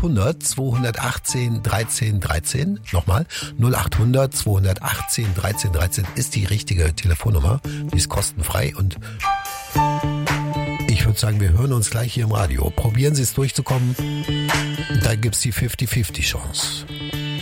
0800 218 13 13. Nochmal, 0800 218 13 13 ist die richtige Telefonnummer. Die ist kostenfrei und ich würde sagen, wir hören uns gleich hier im Radio. Probieren Sie es durchzukommen. Da gibt's die 50-50 Chance.